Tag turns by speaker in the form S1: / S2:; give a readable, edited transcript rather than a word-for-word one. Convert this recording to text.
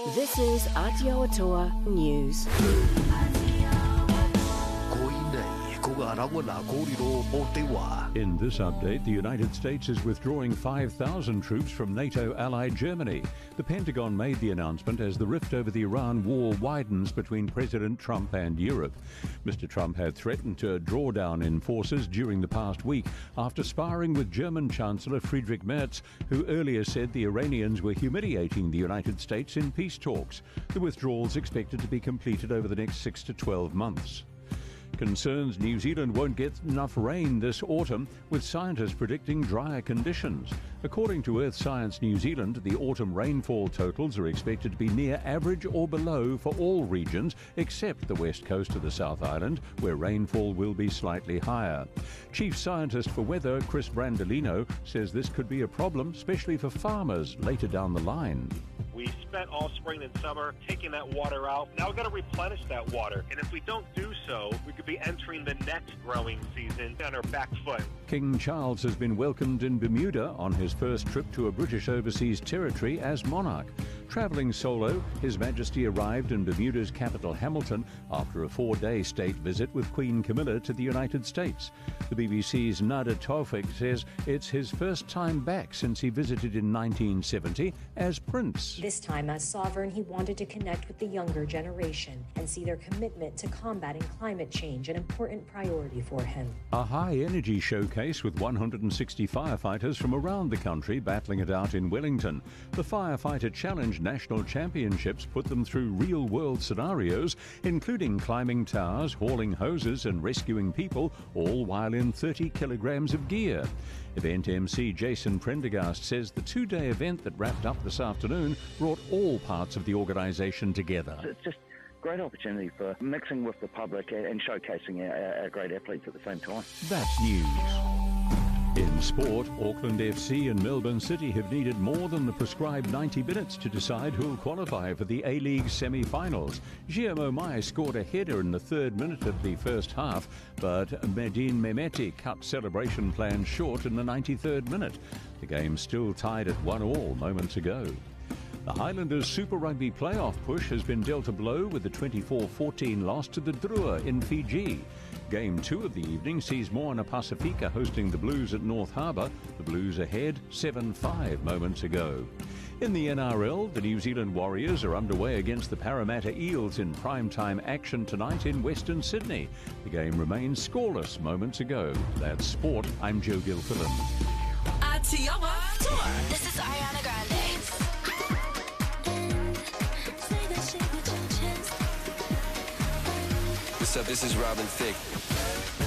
S1: This is Aotearoa News.
S2: In this update, the United States is withdrawing 5,000 troops from NATO allied Germany. The Pentagon made the announcement as the rift over the Iran war widens between President Trump and Europe. Mr. Trump had threatened to draw down in forces during the past week after sparring with German Chancellor Friedrich Merz, who earlier said the Iranians were humiliating the United States in peace talks. The withdrawal is expected to be completed over the next 6 to 12 months. Concerns New Zealand won't get enough rain this autumn, with scientists predicting drier conditions. According to Earth Science New Zealand, the autumn rainfall totals are expected to be near average or below for all regions except the west coast of the South Island, where rainfall will be slightly higher. Chief Scientist for Weather Chris Brandolino says this could be a problem, especially for farmers later down the line.
S3: We spent all spring and summer taking that water out. Now we've got to replenish that water. And if we don't do so, we could be entering the next growing season on our back foot.
S2: King Charles has been welcomed in Bermuda on his first trip to a British overseas territory as monarch. Travelling solo, His Majesty arrived in Bermuda's capital Hamilton after a 4-day state visit with Queen Camilla to the United States. The BBC's Nada Tawfik says it's his first time back since he visited in 1970 as Prince.
S4: This time as sovereign, he wanted to connect with the younger generation and see their commitment to combating climate change an important priority for him.
S2: A high-energy showcase with 160 firefighters from around the country battling it out in Wellington. The Firefighter Challenge National Championships put them through real-world scenarios, including climbing towers, hauling hoses and rescuing people, all while in 30 kilograms of gear. Event MC Jason Prendergast says the 2-day event that wrapped up this afternoon brought all parts of the organisation together.
S5: It's just a great opportunity for mixing with the public and showcasing our great athletes at the same time.
S2: That's news. In sport, Auckland FC and Melbourne City have needed more than the prescribed 90 minutes to decide who'll qualify for the A-League semi-finals. Guillermo Mai scored a header in the 3rd minute of the first half, but Medine Mehmeti cut celebration plans short in the 93rd minute. The game still tied at 1-1 moments ago. The Highlanders Super Rugby playoff push has been dealt a blow with the 24-14 loss to the Drua in Fiji. Game 2 of the evening sees Moana Pasifika hosting the Blues at North Harbour. The Blues ahead 7-5 moments ago. In the NRL, the New Zealand Warriors are underway against the Parramatta Eels in primetime action tonight in Western Sydney. The game remains scoreless moments ago. That's sport. I'm Joe Gilfillan.
S1: Aotearoa Tour. This is Ariana Grande.
S6: What's up? This is Robin Thicke.